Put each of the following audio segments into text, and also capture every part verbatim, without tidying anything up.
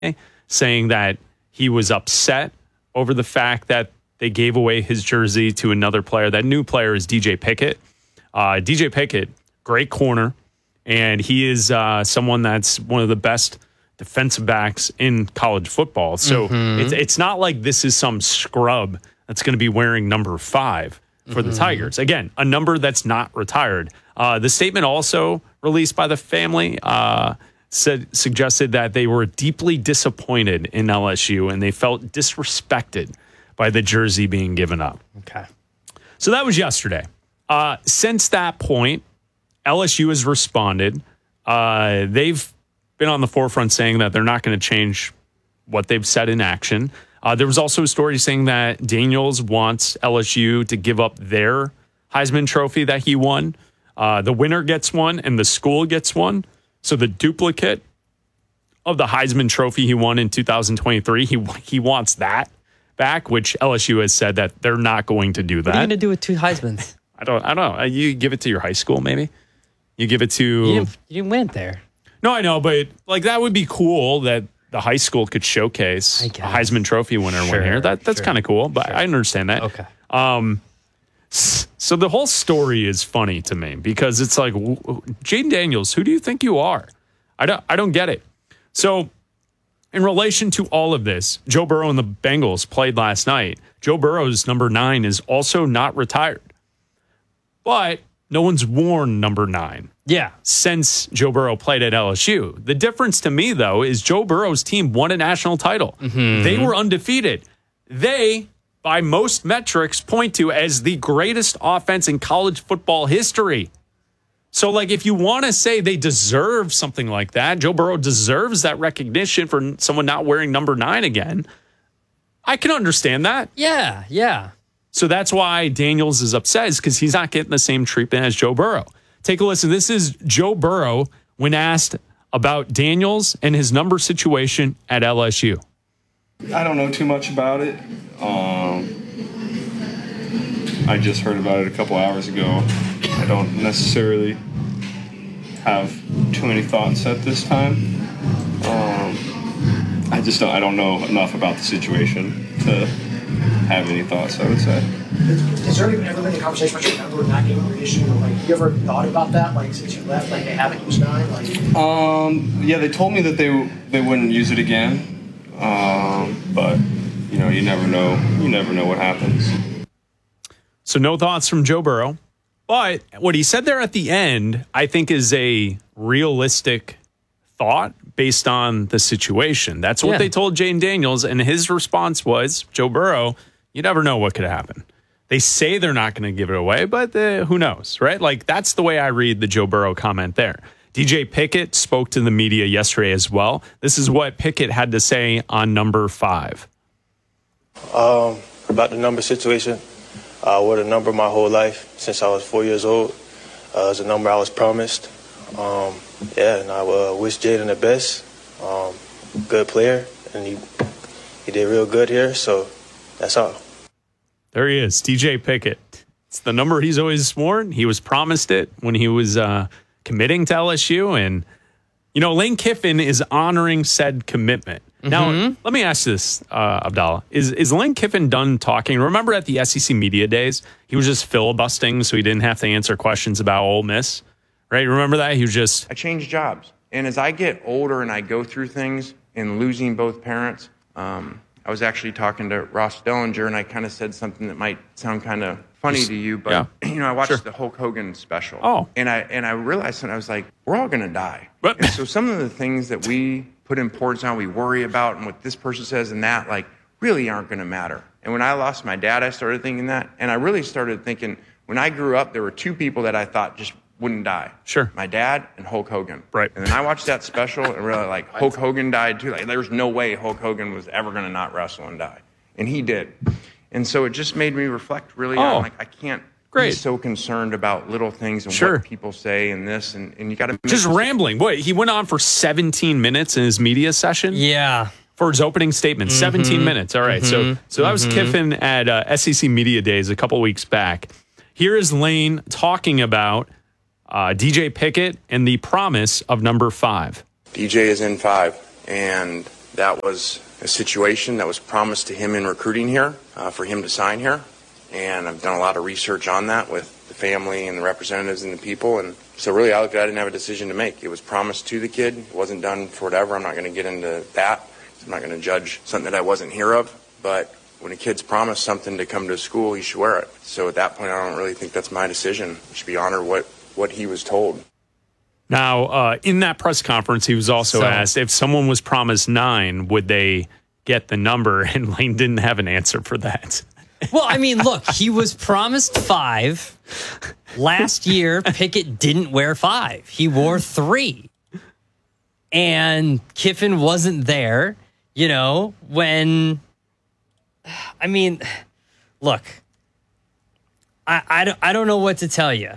saying that he was upset over the fact that they gave away his jersey to another player. That new player is D J Pickett. Uh, D J Pickett, great corner, and he is uh, someone that's one of the best defensive backs in college football. So mm-hmm. it's, it's not like this is some scrub that's going to be wearing number five for mm-hmm. the Tigers. Again, a number that's not retired. Uh, the statement also released by the family uh, said suggested that they were deeply disappointed in L S U and they felt disrespected by the jersey being given up. Okay. So that was yesterday. Uh, since that point, L S U has responded. Uh, they've been on the forefront saying that they're not going to change what they've said in action. Uh, there was also a story saying that Daniels wants L S U to give up their Heisman Trophy that he won. Uh, the winner gets one and the school gets one. So the duplicate of the Heisman Trophy he won in two thousand twenty-three, he he wants that back, which L S U has said that they're not going to do that. What are you going to do with two Heismans? I don't I don't know. You give it to your high school, maybe? You give it to... You didn't, you didn't win there. No, I know, but like that would be cool that the high school could showcase a Heisman Trophy winner sure, one here. That That's sure. kind of cool, but sure. I understand that. Okay. Um, so the whole story is funny to me because it's like, Jayden Daniels, who do you think you are? I don't, I don't get it. So in relation to all of this, Joe Burrow and the Bengals played last night. Joe Burrow's number nine is also not retired. But no one's worn number nine. Yeah. Since Joe Burrow played at L S U. The difference to me, though, is Joe Burrow's team won a national title. Mm-hmm. They were undefeated. They, by most metrics, point to as the greatest offense in college football history. So, like, if you want to say they deserve something like that, Joe Burrow deserves that recognition for someone not wearing number nine again, I can understand that. Yeah, yeah. So that's why Daniels is upset, is because he's not getting the same treatment as Joe Burrow. Take a listen. This is Joe Burrow when asked about Daniels and his number situation at L S U. I don't know too much about it. Um, I just heard about it a couple hours ago. I don't necessarily have too many thoughts at this time. Um, I just don't, I don't know enough about the situation to have any thoughts, I would say. Has there ever been a conversation about your number not getting reissued? Or like, you ever thought about that? Like, since you left, like they haven't used nine? Like, um, yeah, they told me that they they wouldn't use it again. Um, but you know, you never know. You never know what happens. So no thoughts from Joe Burrow, but what he said there at the end, I think, is a realistic thought based on the situation. That's what yeah. they told Jayden Daniels, and his response was, Joe Burrow, you never know what could happen. They say they're not going to give it away, but uh, who knows, right? Like, that's the way I read the Joe Burrow comment there. D J Pickett spoke to the media yesterday as well. This is what Pickett had to say on number five. Um, about the number situation, I wore the number my whole life since I was four years old. Uh, it's a number I was promised. Um, yeah, and I uh, wish Jayden the best. Um, good player, and he he did real good here, so that's all. There he is, D J Pickett. It's the number he's always sworn. He was promised it when he was uh, committing to L S U, and, you know, Lane Kiffin is honoring said commitment. Mm-hmm. Now, let me ask this, uh, Abdallah. Is, is Lane Kiffin done talking? Remember at the S E C Media Days, he was just filibustering so he didn't have to answer questions about Ole Miss? Right? Remember that? He was just... I changed jobs. And as I get older and I go through things and losing both parents, um, I was actually talking to Ross Dellinger, and I kind of said something that might sound kind of funny to you, but, yeah. you know, I watched Sure. the Hulk Hogan special. Oh. And I and I realized something. I was like, we're all going to die. But- And so some of the things that we put importance on, we worry about, and what this person says and that, like, really aren't going to matter. And when I lost my dad, I started thinking that. And I really started thinking, when I grew up, there were two people that I thought just wouldn't die. Sure. My dad and Hulk Hogan. Right. And then I watched that special and really like Hulk Hogan died too. Like there's no way Hulk Hogan was ever going to not wrestle and die. And he did. And so it just made me reflect really Oh. on like I can't Great. be so concerned about little things and Sure. what people say and this and, and you got to Just rambling. What? He went on for seventeen minutes in his media session? Yeah. For his opening statement. Mm-hmm. seventeen minutes. All right. Mm-hmm. So so that was Mm-hmm. Kiffin at uh, S E C Media Days a couple weeks back. Here is Lane talking about uh, D J Pickett and the promise of number five. D J is in five, and that was a situation that was promised to him in recruiting here, uh, for him to sign here. And I've done a lot of research on that with the family and the representatives and the people. And so really, I looked at it, I didn't have a decision to make. It was promised to the kid. It wasn't done for whatever. I'm not going to get into that. I'm not going to judge something that I wasn't here of. But when a kid's promised something to come to school, he should wear it. So at that point, I don't really think that's my decision. I should be honored what, what he was told. Now, uh, in that press conference, he was also So- asked if someone was promised nine, would they get the number? And Lane didn't have an answer for that. Well, I mean, look, he was promised five. Last year, Pickett didn't wear five. He wore three. And Kiffin wasn't there, you know, when, I mean, look, I, I, don't, I don't know what to tell you.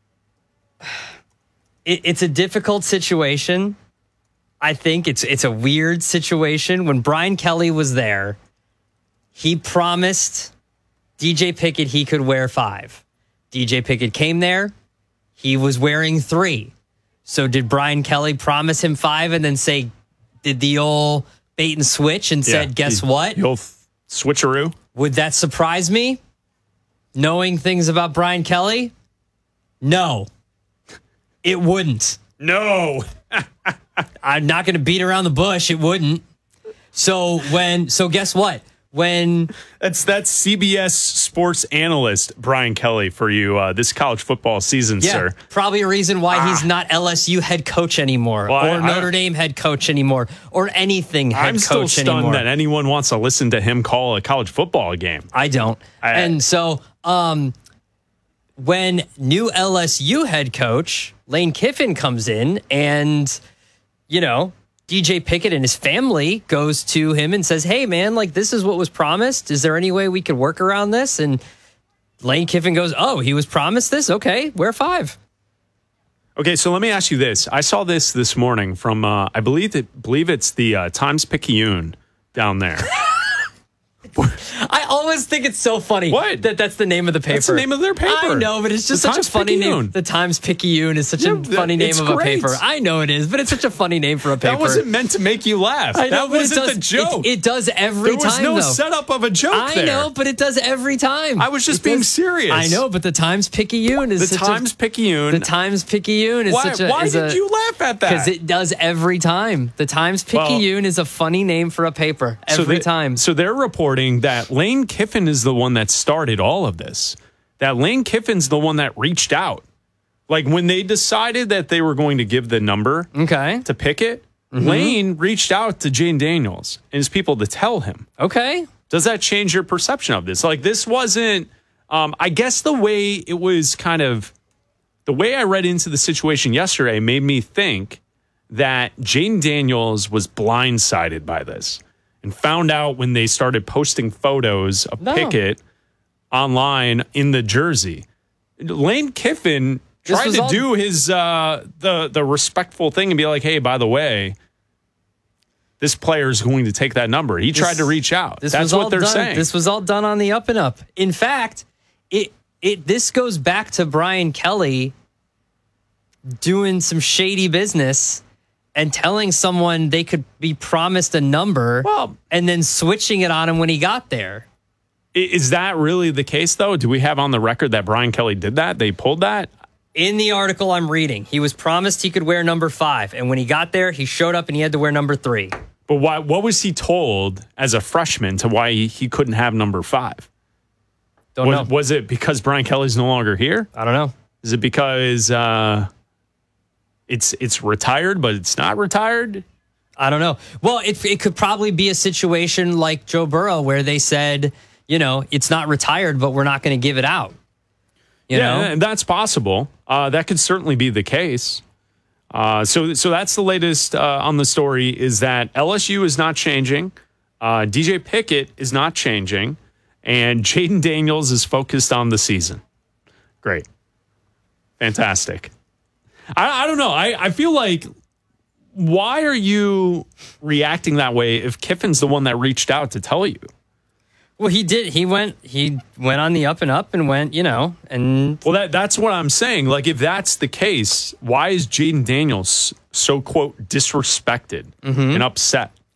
It, it's a difficult situation. I think it's it's a weird situation. When Brian Kelly was there, he promised D J Pickett he could wear five. D J Pickett came there. He was wearing three. So did Brian Kelly promise him five and then say, did the old bait and switch and said, guess the, what? The old switcheroo. Would that surprise me? Knowing things about Brian Kelly? No, it wouldn't. No. I'm not going to beat around the bush. It wouldn't. So when, so guess what? When That's that's C B S sports analyst Brian Kelly for you uh, this college football season, yeah, sir. probably a reason why he's not L S U head coach anymore, Well, or I- I- Notre Dame head coach anymore, or anything head I'm still coach stunned anymore. that anyone wants to listen to him call a college football game. I don't. I- and so, um, when new L S U head coach Lane Kiffin comes in, and you know, D J Pickett and his family goes to him and says, "Hey, man, like this is what was promised. Is there any way we could work around this?" And Lane Kiffin goes, "Oh, he was promised this. Okay, wear five." Okay, so let me ask you this. I saw this this morning from, uh, I believe it, believe it's the uh, Times-Picayune down there. I always think it's so funny What? that that's the name of the paper. That's the name of their paper. I know, but it's just The such a funny Times-Picayune. name. The Times-Picayune is such Yeah, a funny that- name it's of a great. paper. I know it is, but it's such a funny name for a paper. That wasn't meant to make you laugh. I know, that but it wasn't does, the joke. It, it does every there was time, no though. setup of a joke I there. know, but it does every time. I was just It being does- serious. I know, but the Times-Picayune is The such Times-Picayune. a... The Times-Picayune is Why, such a... why is did a, you laugh at that? Because it does every time. The Times-Picayune is a funny name for a paper every so they, time. So they're reporting that Lane Kiffin is the one that started all of this. That Lane Kiffin's the one that reached out. Like when they decided that they were going to give the number Okay. to Pickett, Lane reached out to Jane Daniels and his people to tell him. Okay. Does that change your perception of this? Like this wasn't, um, I guess the way it was kind of, the way I read into the situation yesterday made me think that Jane Daniels was blindsided by this and found out when they started posting photos of No. Pickett online in the jersey. Lane Kiffin This tried was to all- do his uh, the the respectful thing and be like, hey, by the way, this player is going to take that number. He tried to reach out. This That's was what all they're done, saying. This was all done on the up and up. In fact, it it this goes back to Brian Kelly doing some shady business and telling someone they could be promised a number Well- and then switching it on him when he got there. I- Is that really the case, though? Do we have on the record that Brian Kelly did that? They pulled that? In the article I'm reading, he was promised he could wear number five. And when he got there, he showed up and he had to wear number three. But why, what was he told as a freshman to why he, he couldn't have number five? Don't Was, know. was it because Brian Kelly's no longer here? I don't know. Is it because uh, it's it's retired, but it's not retired? I don't know. Well, it, it could probably be a situation like Joe Burrow where they said, you know, it's not retired, but we're not going to give it out. You yeah, know? and that's possible. Uh, that could certainly be the case. Uh, so, so that's the latest uh, on the story is that L S U is not changing. Uh, D J Pickett is not changing. And Jaden Daniels is focused on the season. Great. Fantastic. I, I don't know. I, I feel like, why are you reacting that way if Kiffin's the one that reached out to tell you? Well, he did. He went. He went on the up and up and went. You know, and Well, that that's what I'm saying. Like, if that's the case, why is Jaden Daniels so, quote, disrespected and upset?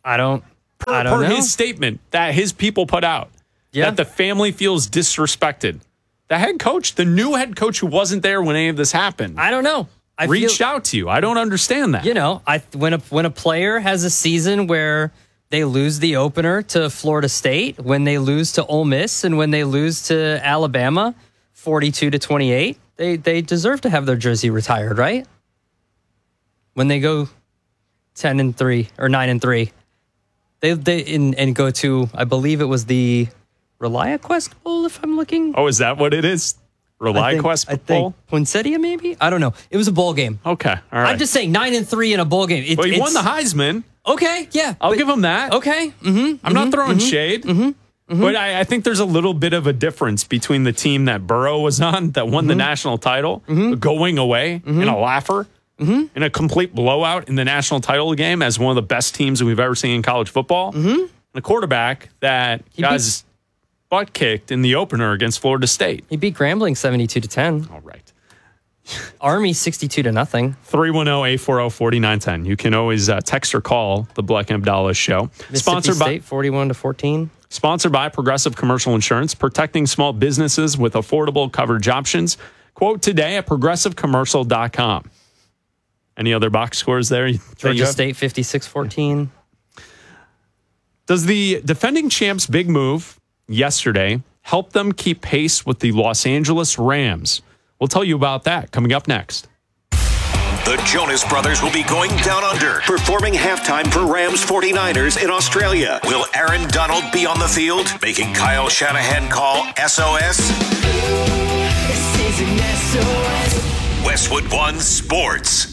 I don't. Per, I don't per know. his statement that his people put out, Yeah. that the family feels disrespected. The head coach, the new head coach who wasn't there when any of this happened, I don't know. I reached feel, out to you. I don't understand that. You know, I when a when a player has a season where they lose the opener to Florida State, when they lose to Ole Miss, and when they lose to Alabama, forty-two to twenty-eight, they they deserve to have their jersey retired, right? When they go ten and three or nine and three, they they and, and go to, I believe it was the ReliaQuest Bowl, if I'm looking. Oh, is that what it is? ReliaQuest I Bowl? think Poinsettia, maybe? I don't know. It was a bowl game. Okay, all right. I'm just saying, nine and three in a bowl game. It, well, he won it's- the Heisman. Okay, yeah. I'll but- give him that. Okay. Mm-hmm, I'm not throwing shade, mm-hmm. but I, I think there's a little bit of a difference between the team that Burrow was on, that won Mm-hmm. the national title, going away in a laugher, in a complete blowout in the national title game as one of the best teams that we've ever seen in college football, Mm-hmm. and a quarterback that He got his butt kicked in the opener against Florida State. He beat Grambling seventy-two to ten. All right. Army sixty-two to nothing. three one zero, eight four zero, four nine one zero. You can always uh, text or call the Black and Abdallah Show. Mississippi Sponsored by State forty-one to fourteen. Sponsored by Progressive Commercial Insurance, protecting small businesses with affordable coverage options. Quote today at progressive commercial dot com. Any other box scores there? that you Georgia have? State fifty-six fourteen. Does the defending champs' big move yesterday help them keep pace with the Los Angeles Rams? We'll tell you about that coming up next. The Jonas Brothers will be going down under, performing halftime for Rams forty-niners in Australia. Will Aaron Donald be on the field, making Kyle Shanahan call S O S? This is an S O S. Westwood One Sports.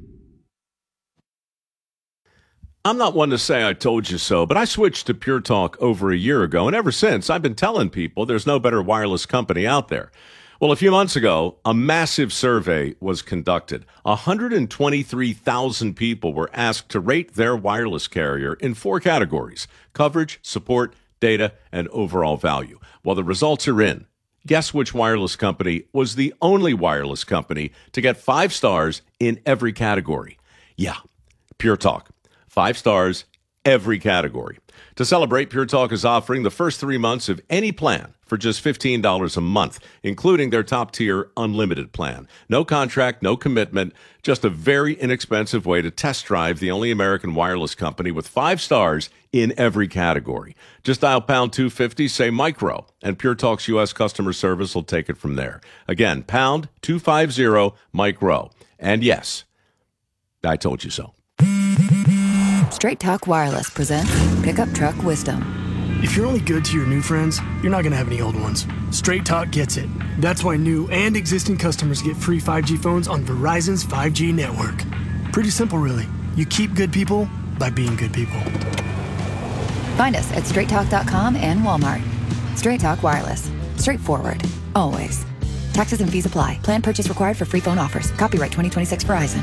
I'm not one to say I told you so, but I switched to Pure Talk over a year ago, and ever since, I've been telling people there's no better wireless company out there. Well, a few months ago, a massive survey was conducted. one hundred twenty-three thousand people were asked to rate their wireless carrier in four categories: coverage, support, data, and overall value. Well, the results are in. Guess which wireless company was the only wireless company to get five stars in every category? Yeah, Pure Talk. Five stars, every category. To celebrate, Pure Talk is offering the first three months of any plan for just fifteen dollars a month, including their top-tier unlimited plan. No contract, no commitment, just a very inexpensive way to test drive the only American wireless company with five stars in every category. Just dial pound two fifty, say micro, and Pure Talk's U S customer service will take it from there. Again, pound two fifty, micro. And yes, I told you so. Straight Talk Wireless presents Pickup Truck Wisdom. If you're only good to your new friends, you're not going to have any old ones. Straight Talk gets it. That's why new and existing customers get free five G phones on Verizon's five G network. Pretty simple, really. You keep good people by being good people. Find us at straight talk dot com and Walmart. Straight Talk Wireless. Straightforward. Always. Taxes and fees apply. Plan purchase required for free phone offers. Copyright twenty twenty-six Verizon.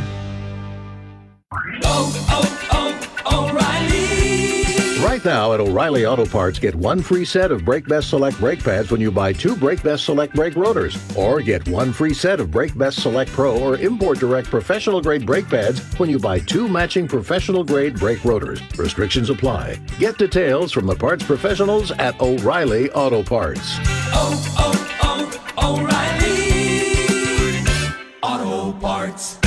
Oh, oh, oh, O'Reilly! Right now at O'Reilly Auto Parts, get one free set of Brake Best Select brake pads when you buy two Brake Best Select brake rotors. Or get one free set of Brake Best Select Pro or Import Direct professional grade brake pads when you buy two matching professional grade brake rotors. Restrictions apply. Get details from the parts professionals at O'Reilly Auto Parts. Oh, oh, oh, O'Reilly! Auto Parts.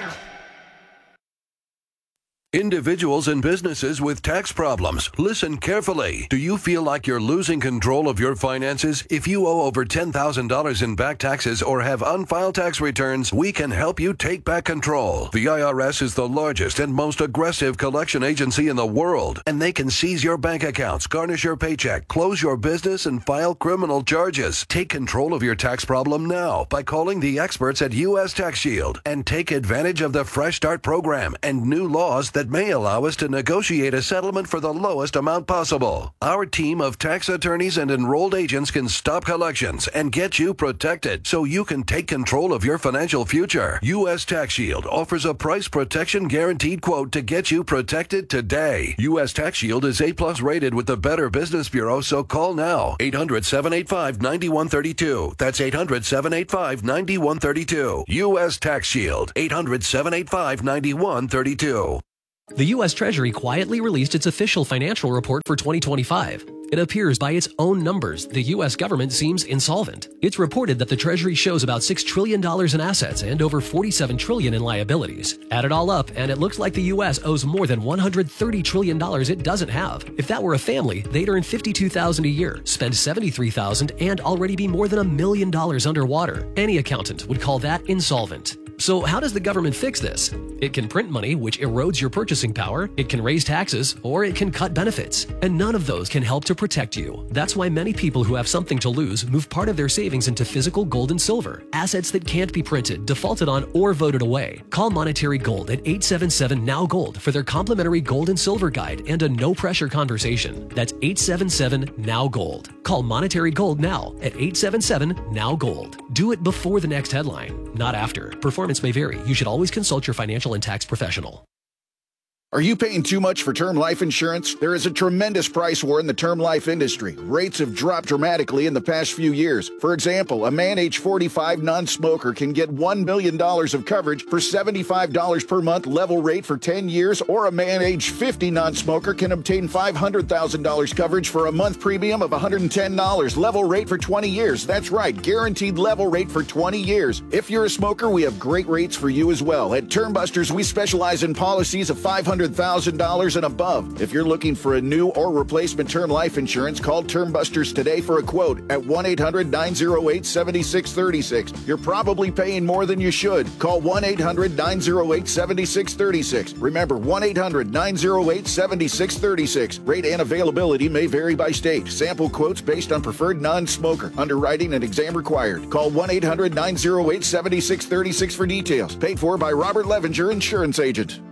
Individuals and businesses with tax problems, listen carefully. Do you feel like you're losing control of your finances? If you owe over ten thousand dollars in back taxes or have unfiled tax returns, we can help you take back control. The I R S is the largest and most aggressive collection agency in the world, and they can seize your bank accounts, garnish your paycheck, close your business, and file criminal charges. Take control of your tax problem now by calling the experts at U S Tax Shield and take advantage of the Fresh Start program and new laws that may allow us to negotiate a settlement for the lowest amount possible. Our team of tax attorneys and enrolled agents can stop collections and get you protected so you can take control of your financial future. U S Tax Shield offers a price protection guaranteed quote to get you protected today. U S Tax Shield is A plus rated with the Better Business Bureau, so call now. eight hundred, seven eight five, nine one three two. That's eight hundred, seven eight five, nine one three two. U S Tax Shield. eight hundred, seven eight five, nine one three two. The U S Treasury quietly released its official financial report for twenty twenty-five. It appears by its own numbers, the U S government seems insolvent. It's reported that the Treasury shows about six trillion dollars in assets and over forty-seven trillion dollars in liabilities. Add it all up, and it looks like the U S owes more than one hundred thirty trillion dollars it doesn't have. If that were a family, they'd earn fifty-two thousand dollars a year, spend seventy-three thousand dollars, and already be more than a million dollars underwater. Any accountant would call that insolvent. So how does the government fix this? It can print money, which erodes your purchasing power, it can raise taxes, or it can cut benefits. And none of those can help to protect you. That's why many people who have something to lose move part of their savings into physical gold and silver, assets that can't be printed, defaulted on, or voted away. Call Monetary Gold at eight seven seven N O W Gold for their complimentary gold and silver guide and a no-pressure conversation. That's eight seven seven N O W Gold. Call Monetary Gold now at eight seven seven N O W Gold. Do it before the next headline, not after. Performance may vary. You should always consult your financial and tax professional. Are you paying too much for term life insurance? There is a tremendous price war in the term life industry. Rates have dropped dramatically in the past few years. For example, a man age forty-five non-smoker can get one million dollars of coverage for seventy-five dollars per month level rate for ten years, or a man age fifty non-smoker can obtain five hundred thousand dollars coverage for a month premium of one hundred ten dollars level rate for twenty years. That's right, guaranteed level rate for twenty years. If you're a smoker, we have great rates for you as well. At Term Busters, we specialize in policies of five hundred thousand dollars and above. If you're looking for a new or replacement term life insurance, call Term Busters today for a quote at one eight hundred nine oh eight seven six three six. You're probably paying more than you should. Call one eight hundred nine oh eight seven six three six. Remember, one eight hundred nine oh eight seven six three six. Rate and availability may vary by state. Sample quotes based on preferred non-smoker. Underwriting and exam required. Call one eight hundred nine oh eight seven six three six for details. Paid for by Robert Levenger, Insurance Agent.